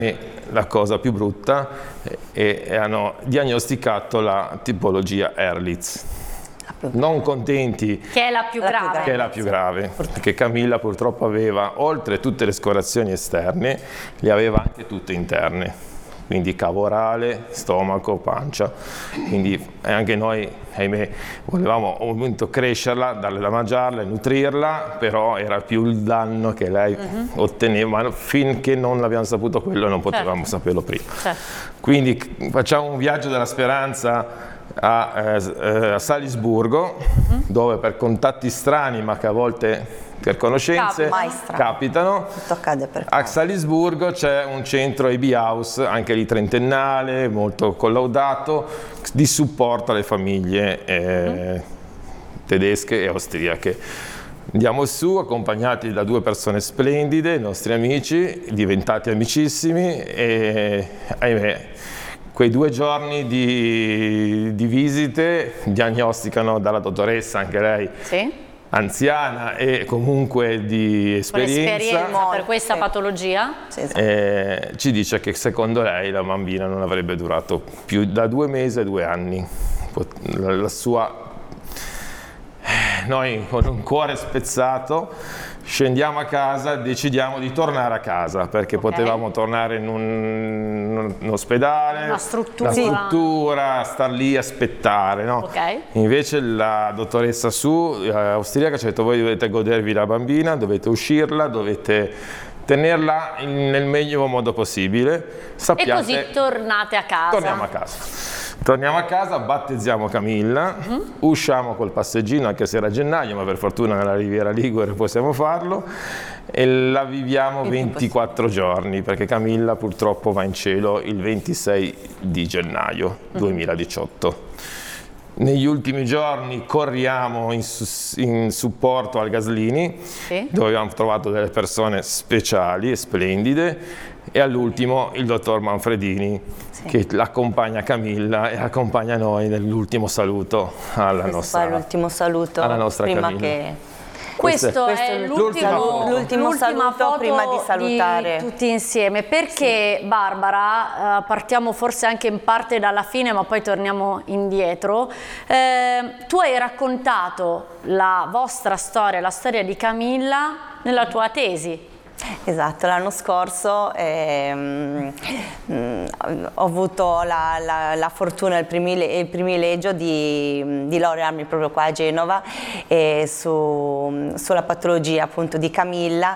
E la cosa più brutta è hanno diagnosticato la tipologia Ehrlich. Non contenti, che è la più grave. Che è la più grave, perché Camilla purtroppo aveva, oltre tutte le scorazioni esterne, le aveva anche tutte interne. Quindi cavo orale, stomaco, pancia, quindi anche noi, ahimè, volevamo appunto crescerla, darle da mangiarla, nutrirla, però era più il danno che lei otteneva, finché non l'abbiamo saputo quello non potevamo saperlo prima. Quindi facciamo un viaggio della speranza a Salisburgo, dove per contatti strani, ma che a volte per conoscenze capitano, a Salisburgo c'è un centro AB House, anche lì trentennale, molto collaudato, di supporto alle famiglie tedesche e austriache. Andiamo su accompagnati da due persone splendide, i nostri amici, diventati amicissimi, e ahimè quei 2 giorni di visite diagnosticano dalla dottoressa, anche lei anziana e comunque di esperienza per questa patologia, ci dice che secondo lei la bambina non avrebbe durato più da 2 mesi a 2 anni. La sua... Noi con un cuore spezzato scendiamo a casa, decidiamo di tornare a casa perché potevamo tornare in un ospedale, una struttura, star lì a aspettare, no? Invece la dottoressa austriaca ci ha detto: voi dovete godervi la bambina, dovete uscirla, dovete tenerla nel meglio modo possibile. E così tornate a casa. Torniamo a casa, battezziamo Camilla, usciamo col passeggino, anche se era gennaio, ma per fortuna nella Riviera Ligure possiamo farlo, e la viviamo 24 giorni, perché Camilla purtroppo va in cielo il 26 di gennaio 2018. Negli ultimi giorni corriamo in supporto al Gaslini, dove abbiamo trovato delle persone speciali e splendide, e all'ultimo il dottor Manfredini, che accompagna Camilla e accompagna noi nell'ultimo saluto alla nostra prima Camilla. Che... Questo è l'ultimo saluto prima di salutare tutti insieme. Perché, Barbara, partiamo forse anche in parte dalla fine, ma poi torniamo indietro. Tu hai raccontato la vostra storia, la storia di Camilla, nella tua tesi. Esatto, l'anno scorso ho avuto la fortuna e il privilegio di laurearmi proprio qua a Genova sulla patologia appunto di Camilla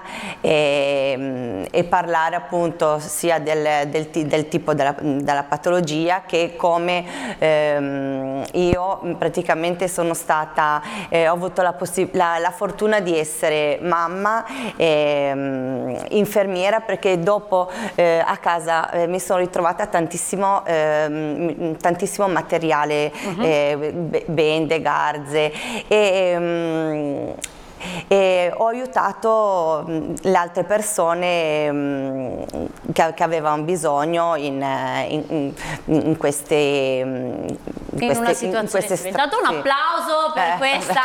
e parlare appunto sia del tipo della patologia che come io praticamente sono stata, ho avuto la fortuna di essere mamma infermiera, perché dopo a casa mi sono ritrovata tantissimo materiale, bende, garze, e ho aiutato le altre persone che avevano bisogno in queste situazioni. Dato un applauso per questa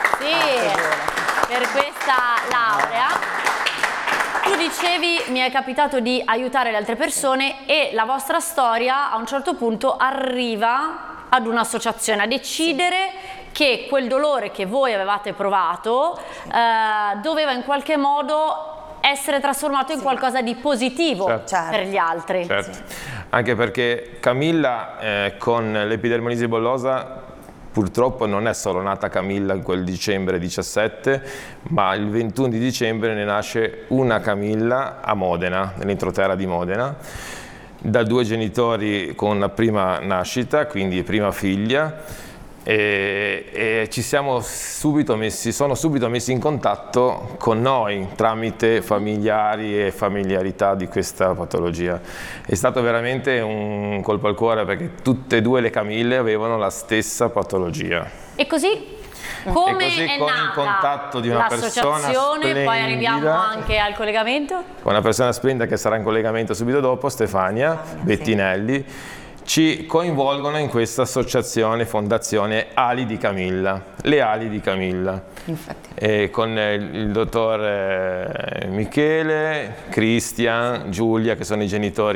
laurea. Tu dicevi: mi è capitato di aiutare le altre persone, e la vostra storia a un certo punto arriva ad un'associazione a decidere che quel dolore che voi avevate provato doveva in qualche modo essere trasformato in qualcosa di positivo per gli altri. Anche perché Camilla con l'epidermolisi bullosa purtroppo non è solo nata Camilla in quel dicembre 17, ma il 21 di dicembre ne nasce una Camilla a Modena, nell'entroterra di Modena, da 2 genitori con la prima nascita, quindi prima figlia, e sono subito messi in contatto con noi tramite familiari e familiarità di questa patologia. È stato veramente un colpo al cuore, perché tutte e 2 le Camille avevano la stessa patologia. E così come è con il contatto di una persona splendida, poi arriviamo anche al collegamento con una persona splendida che sarà in collegamento subito dopo, Stefania Bettinelli, ci coinvolgono in questa associazione, fondazione Ali di Camilla, le Ali di Camilla. E con il dottor Michele, Cristian, Giulia, che sono i genitori